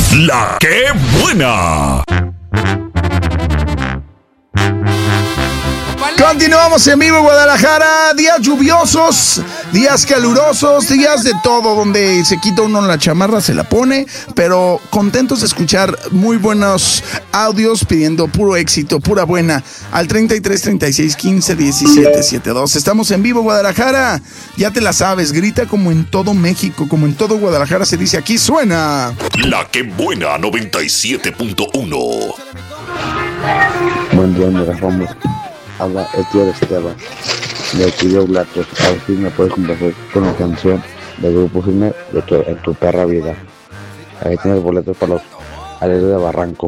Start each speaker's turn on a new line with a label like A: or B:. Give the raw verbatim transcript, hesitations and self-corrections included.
A: La que buena.
B: Continuamos en vivo, Guadalajara. Días lluviosos, días calurosos, días de todo, donde se quita uno la chamarra, se la pone, pero contentos de escuchar muy buenos audios pidiendo puro éxito, pura buena, al treinta y tres, treinta y seis, quince, diecisiete, setenta y dos. Estamos en vivo, Guadalajara. Ya te la sabes, grita como en todo México, como en todo Guadalajara se dice, aquí suena
A: La que buena noventa y siete punto uno.
C: Buen día, me Ramos. Habla el tío de Esteban, de Cuyo Blatos. A ver si me puedes complacer con la canción del Grupo Firme de tu, En tu perra vida. Ahí tienes boletos para los Aleros de Barranco.